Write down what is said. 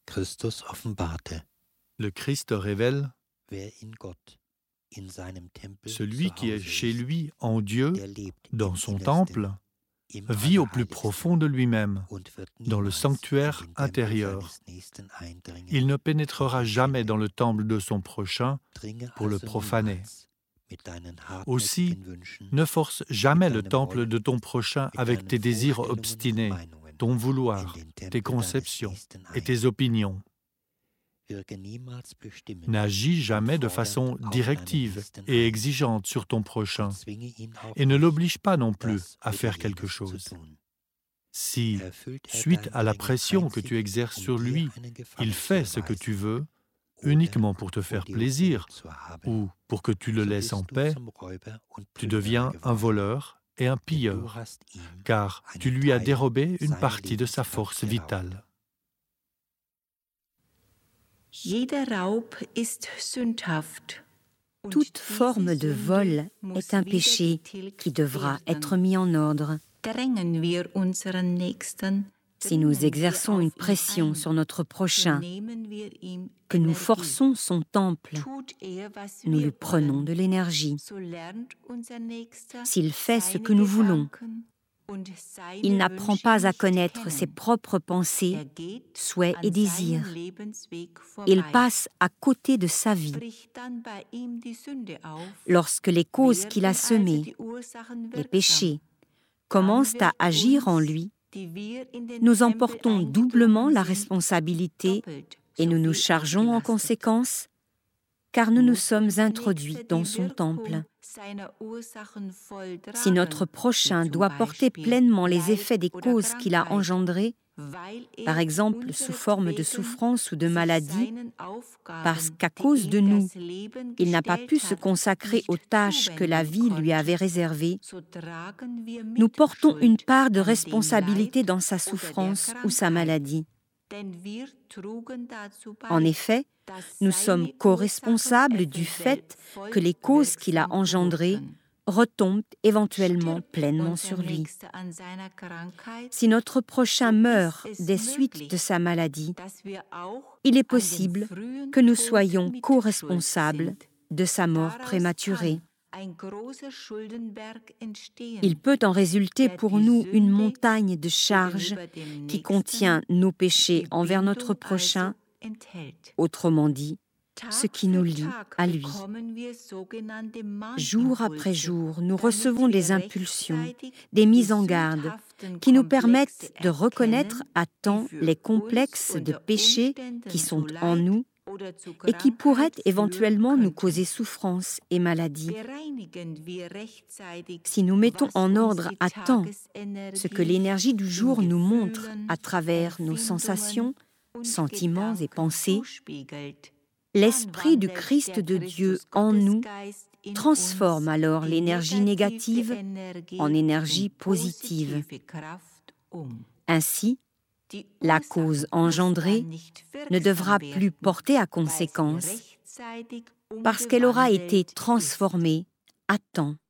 Christus offenbarte, Le Christ révèle wer in Gott, in seinem Tempel celui zu qui est Hause chez ist, lui en Dieu, der lebt dans im son Innersten, temple, im vit au plus Allerheiligsten profond de lui-même, und wird dans le niemals sanctuaire in den Tempel intérieur. seines Nächsten eindringen Il ne und pénétrera ihn jamais dans schänden. le temple de son prochain Dringe pour le also profaner. niemals mit deinen Aussi, hartnäckigen Wünschen, ne force jamais mit le deinem temple Wollen, de ton prochain mit avec deinen tes désirs Vorstellungen und obstinés, Meinungen ton in vouloir, den tes Tempel deines conceptions Nächsten et ein. tes opinions. Wirke niemals bestimmend N'agis und jamais de fordernd façon auf deinen directive Nächsten et ein exigeante sur ton prochain, und zwinge ihn auch et ne nicht, l'oblige pas non plus das à oder faire quelque jenes zu chose. tun. Si, Erfüllt suite dein à la Drängen pression que einzig, tu exerces sur dir lui, einen il Gefallen fait zu ce que tu erweisen veux, oder uniquement pour te faire dir plaisir Gefallen zu haben, ou pour que tu le so laisses en bist du paix, zum Räuber und tu Plünderer deviens un geworden, voleur et un denn du pilleur, hast ihm car tu einen lui as Teil dérobé une seiner partie de sa Lebenskraft force geraubt. vitale. Jeder Raub ist sündhaft. Toute forme de vol est un péché qui devra être mis en ordre. Drängen wir unseren Nächsten, Si nous exerçons une pression sur notre prochain, que nous forçons son temple, nous lui prenons de l'énergie. S'il fait ce que nous voulons, il n'apprend pas à connaître ses propres pensées, souhaits et désirs. Il passe à côté de sa vie. Lorsque les causes qu'il a semées, les péchés, commencent à agir en lui, nous en portons doublement la responsabilité et nous nous chargeons en conséquence, car nous nous sommes introduits dans son temple. Si notre prochain doit porter pleinement les effets des causes qu'il a engendrées, par exemple sous forme de souffrance ou de maladie, parce qu'à cause de nous, il n'a pas pu se consacrer aux tâches que la vie lui avait réservées, nous portons une part de responsabilité dans sa souffrance ou sa maladie. En effet, nous sommes co-responsables du fait que les causes qu'il a engendrées retombent éventuellement pleinement sur lui. Si notre prochain meurt des suites de sa maladie, il est possible que nous soyons co-responsables de sa mort prématurée. Il peut en résulter pour nous une montagne de charges qui contient nos péchés envers notre prochain, autrement dit, ce qui nous lie à lui. Jour après jour, nous recevons des impulsions, des mises en garde qui nous permettent de reconnaître à temps les complexes de péchés qui sont en nous et qui pourraient éventuellement nous causer souffrance et maladie. Si nous mettons en ordre à temps ce que l'énergie du jour nous montre à travers nos sensations, sentiments et pensées, l'Esprit du Christ de Dieu en nous transforme alors l'énergie négative en énergie positive. Ainsi, la cause engendrée ne devra plus porter à conséquence parce qu'elle aura été transformée à temps.